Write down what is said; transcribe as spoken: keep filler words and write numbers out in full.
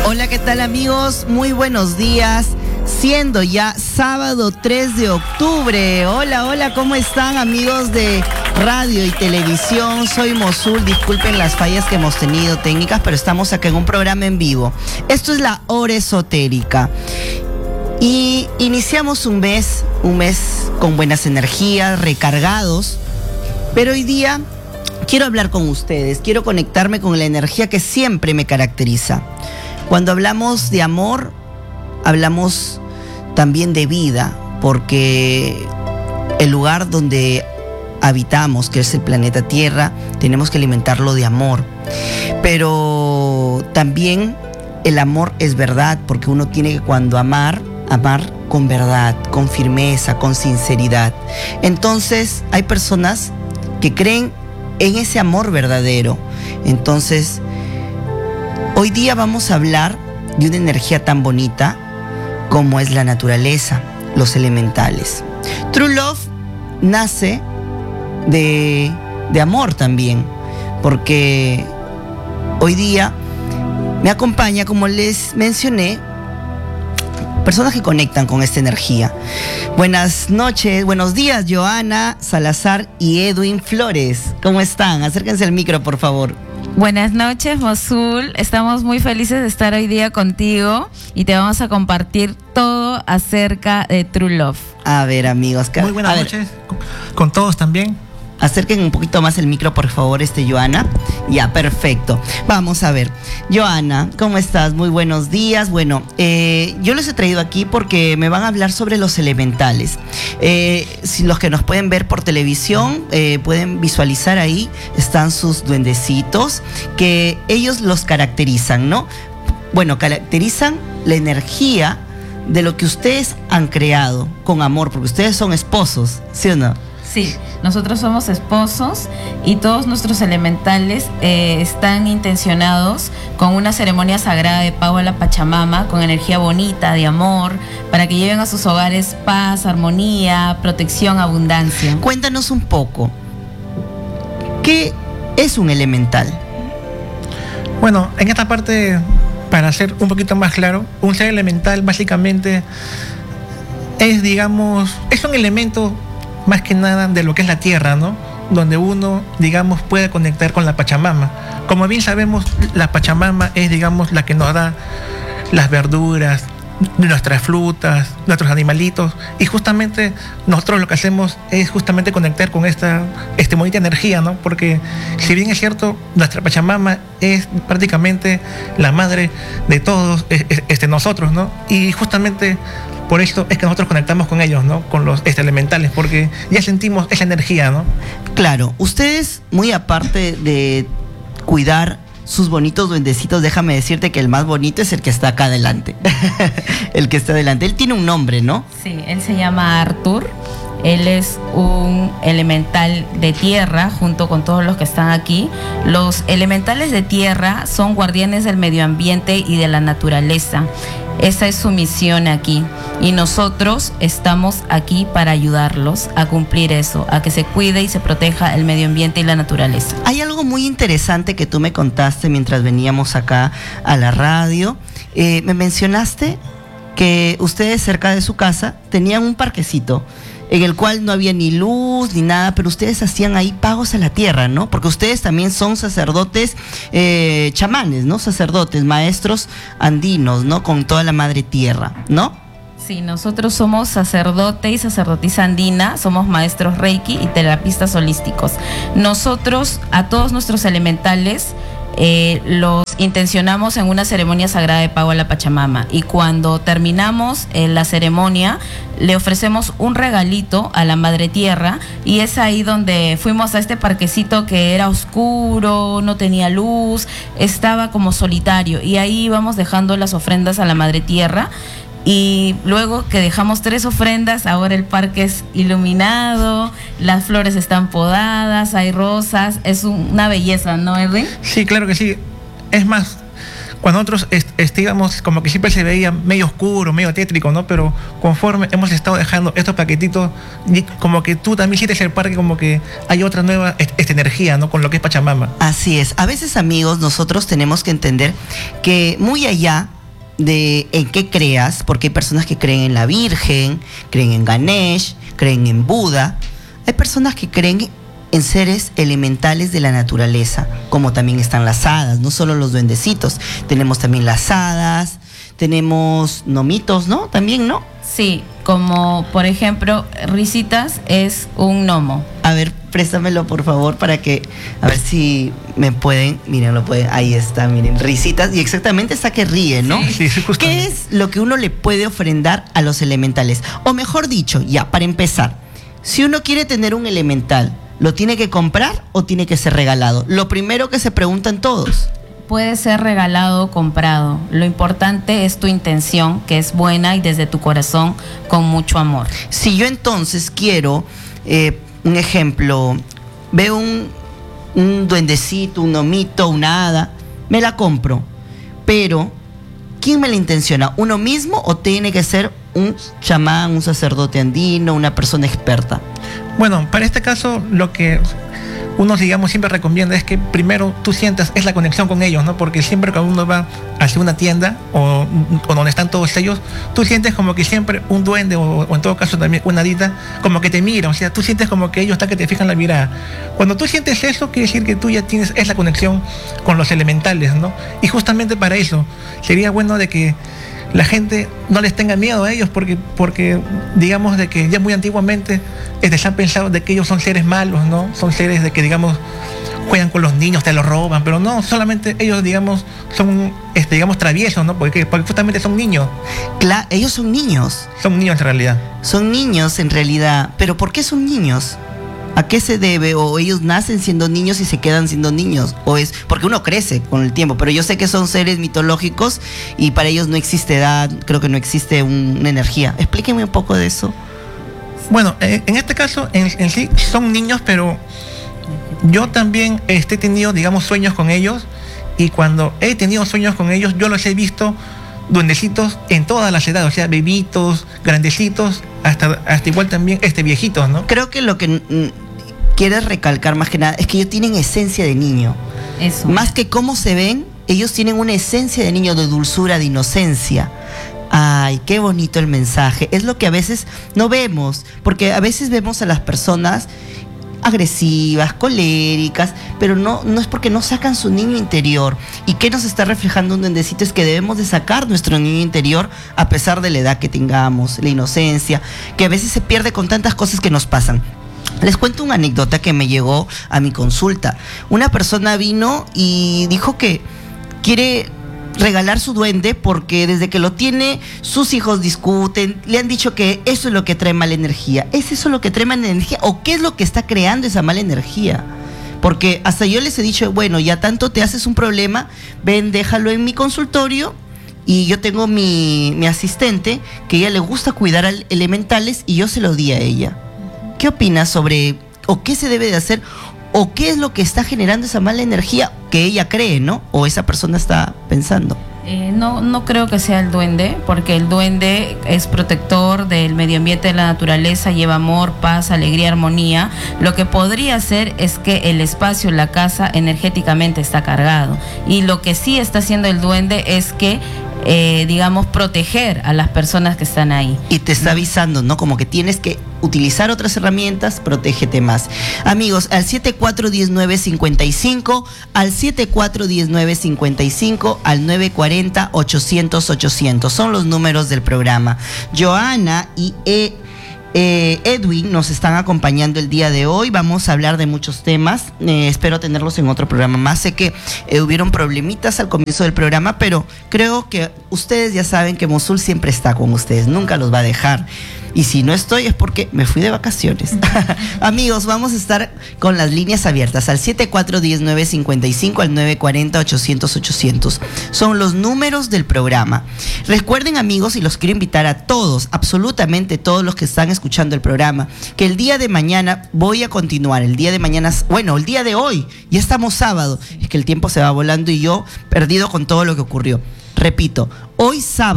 Hola, ¿qué tal amigos? Muy buenos días. Siendo ya sábado tres de octubre. Hola, hola, ¿cómo están amigos de radio y televisión? Soy Mosul, disculpen las fallas que hemos tenido técnicas, pero estamos acá en un programa en vivo. Esto es la Hora Esotérica. Y iniciamos un mes, un mes con buenas energías, recargados. Pero hoy día quiero hablar con ustedes, quiero conectarme con la energía que siempre me caracteriza. Cuando hablamos de amor, hablamos también de vida, porque el lugar donde habitamos, que es el planeta Tierra, tenemos que alimentarlo de amor. Pero también el amor es verdad, porque uno tiene que cuando amar, amar con verdad, con firmeza, con sinceridad. Entonces hay personas que creen en ese amor verdadero. Entonces, hoy día vamos a hablar de una energía tan bonita como es la naturaleza, los elementales. True Love nace de, de amor también, porque hoy día me acompaña, como les mencioné, personas que conectan con esta energía. Buenas noches, buenos días, Joana Salazar y Edwin Flores. ¿Cómo están? Acérquense al micro, por favor. Buenas noches, Mosul. Estamos muy felices de estar hoy día contigo y te vamos a compartir todo acerca de True Love. A ver, amigos. Muy buenas noches con, con todos también. Acerquen un poquito más el micro, por favor, este, Joana. Ya, perfecto. Vamos a ver. Joana, ¿cómo estás? Muy buenos días. Bueno, eh, yo les he traído aquí porque me van a hablar sobre los elementales. Eh, si los que nos pueden ver por televisión, eh, pueden visualizar ahí, están sus duendecitos, que ellos los caracterizan, ¿no? Bueno, caracterizan la energía de lo que ustedes han creado con amor, porque ustedes son esposos, ¿sí o no? Sí, nosotros somos esposos y todos nuestros elementales eh, están intencionados con una ceremonia sagrada de pago a la Pachamama, con energía bonita, de amor, para que lleven a sus hogares paz, armonía, protección, abundancia. Cuéntanos un poco, ¿qué es un elemental? Bueno, en esta parte, para ser un poquito más claro, un ser elemental básicamente es, digamos, es un elemento más que nada de lo que es la tierra, ¿no? Donde uno, digamos, puede conectar con la Pachamama. Como bien sabemos, la Pachamama es, digamos, la que nos da las verduras, nuestras frutas, nuestros animalitos, y justamente nosotros lo que hacemos es justamente conectar con esta, esta bonita energía, ¿no? Porque si bien es cierto, nuestra Pachamama es prácticamente la madre de todos este, nosotros, ¿no? Y justamente por eso es que nosotros conectamos con ellos, ¿no? Con los este, elementales, porque ya sentimos esa energía, ¿no? Claro, ustedes, muy aparte de cuidar sus bonitos duendecitos, déjame decirte que el más bonito es el que está acá adelante. El que está adelante. Él tiene un nombre, ¿no? Sí, él se llama Arthur. Él es un elemental de tierra junto con todos los que están aquí. Los elementales de tierra son guardianes del medio ambiente y de la naturaleza. Esa es su misión aquí. Y nosotros estamos aquí para ayudarlos a cumplir eso, a que se cuide y se proteja el medio ambiente y la naturaleza. Hay algo muy interesante que tú me contaste mientras veníamos acá a la radio. Eh, me mencionaste que ustedes cerca de su casa tenían un parquecito en el cual no había ni luz ni nada, pero ustedes hacían ahí pagos a la tierra, ¿no? Porque ustedes también son sacerdotes, eh, chamanes, ¿no? Sacerdotes, maestros andinos, ¿no? Con toda la madre tierra, ¿no? Sí, nosotros somos sacerdote y sacerdotisa andina, somos maestros Reiki y terapistas holísticos. Nosotros a todos nuestros elementales Eh, los intencionamos en una ceremonia sagrada de pago a la Pachamama, y cuando terminamos eh, la ceremonia le ofrecemos un regalito a la Madre Tierra, y es ahí donde fuimos a este parquecito que era oscuro, no tenía luz, estaba como solitario, y ahí íbamos dejando las ofrendas a la Madre Tierra. Y luego que dejamos tres ofrendas, ahora el parque es iluminado, las flores están podadas, hay rosas, es una belleza, ¿no, Edwin? Sí, claro que sí. Es más, cuando nosotros est estábamos, como que siempre se veía medio oscuro, medio tétrico, ¿no? Pero conforme hemos estado dejando estos paquetitos, como que tú también sientes el parque, como que hay otra nueva esta energía, ¿no? Con lo que es Pachamama. Así es. A veces, amigos, nosotros tenemos que entender que muy allá de en qué creas, porque hay personas que creen en la Virgen, creen en Ganesh, creen en Buda. Hay personas que creen en seres elementales de la naturaleza, como también están las hadas, no solo los duendecitos. Tenemos también las hadas, tenemos nomitos, ¿no? También, ¿no? Sí, como por ejemplo, Risitas es un gnomo. A ver, préstamelo por favor para que, a ver si me pueden, miren, lo pueden, ahí está, miren, Risitas, y exactamente está que ríe, ¿no? Sí, sí, justo. ¿Qué es lo que uno le puede ofrendar a los elementales? O mejor dicho, ya, para empezar, si uno quiere tener un elemental, ¿lo tiene que comprar o tiene que ser regalado? Lo primero que se preguntan todos. Puede ser regalado o comprado. Lo importante es tu intención, que es buena y desde tu corazón, con mucho amor. Si yo entonces quiero, eh, un ejemplo, veo un, un duendecito, un gnomito, una hada, me la compro. Pero, ¿quién me la intenciona? ¿Uno mismo o tiene que ser un chamán, un sacerdote andino, una persona experta? Bueno, para este caso, lo que uno, digamos, siempre recomienda es que primero tú sientas es la conexión con ellos, ¿no? Porque siempre que uno va hacia una tienda o, o donde están todos ellos, tú sientes como que siempre un duende o, o en todo caso también una hadita como que te mira, o sea, tú sientes como que ellos están que te fijan la mirada. Cuando tú sientes eso, quiere decir que tú ya tienes esa conexión con los elementales, ¿no? Y justamente para eso sería bueno de que la gente no les tenga miedo a ellos porque, porque digamos de que ya muy antiguamente este, se han pensado de que ellos son seres malos, ¿no? Son seres de que, digamos, juegan con los niños, te los roban, pero no, solamente ellos, digamos, son, este, digamos, traviesos, ¿no? Porque, porque justamente son niños. Claro, ellos son niños. Son niños en realidad. Son niños en realidad, pero ¿por qué son niños? ¿A qué se debe? ¿O ellos nacen siendo niños y se quedan siendo niños? ¿O es porque uno crece con el tiempo? Pero yo sé que son seres mitológicos y para ellos no existe edad, creo que no existe un, una energía. Explíqueme un poco de eso. Bueno, en este caso, en, en sí, son niños, pero yo también este, he tenido, digamos, sueños con ellos, y cuando he tenido sueños con ellos, yo los he visto duendecitos en todas las edades, o sea, bebitos, grandecitos, hasta, hasta igual también este, viejitos, ¿no? Creo que lo que mm, quieres recalcar más que nada es que ellos tienen esencia de niño. Eso. Más que cómo se ven, ellos tienen una esencia de niño, de dulzura, de inocencia. Ay, qué bonito el mensaje. Es lo que a veces no vemos, porque a veces vemos a las personas agresivas, coléricas, pero no, no es porque no sacan su niño interior. ¿Y qué nos está reflejando un duendecito? Es que debemos de sacar nuestro niño interior a pesar de la edad que tengamos, la inocencia, que a veces se pierde con tantas cosas que nos pasan. Les cuento una anécdota que me llegó a mi consulta. Una persona vino y dijo que quiere regalar su duende porque desde que lo tiene sus hijos discuten, le han dicho que eso es lo que trae mala energía. ¿Es eso lo que trae mala energía o qué es lo que está creando esa mala energía? Porque hasta yo les he dicho, bueno, ya tanto te haces un problema, ven, déjalo en mi consultorio y yo tengo mi, mi asistente que a ella le gusta cuidar a elementales y yo se lo di a ella. ¿Qué opinas sobre o qué se debe de hacer o qué es lo que está generando esa mala energía que ella cree, ¿no? O esa persona está pensando. Eh, no, no creo que sea el duende, porque el duende es protector del medio ambiente, de la naturaleza, lleva amor, paz, alegría, armonía. Lo que podría ser es que el espacio, la casa, energéticamente está cargado. Y lo que sí está haciendo el duende es que Eh, digamos, proteger a las personas que están ahí. Y te está avisando, ¿no? Como que tienes que utilizar otras herramientas, protégete más. Amigos, al siete cuatro uno nueve cinco cinco, al siete cuatro uno nueve cinco cinco, al nueve cuatro cero ochocientos ochocientos. Son los números del programa. Joana y E. Eh, Edwin nos están acompañando el día de hoy. Vamos a hablar de muchos temas. Eh, espero tenerlos en otro programa más. Sé que eh, hubieron problemitas al comienzo del programa, pero creo que ustedes ya saben que Mosul siempre está con ustedes, nunca los va a dejar. Y si no estoy es porque me fui de vacaciones. Amigos, vamos a estar con las líneas abiertas al siete cuatro uno nueve cinco cinco, al nueve cuatro cero ochocientos ochocientos. Son los números del programa. Recuerden, amigos, y los quiero invitar a todos, absolutamente todos los que están escuchando el programa, que el día de mañana voy a continuar. El día de mañana, bueno, el día de hoy, ya estamos sábado. Es que el tiempo se va volando y yo perdido con todo lo que ocurrió. Repito, hoy sábado.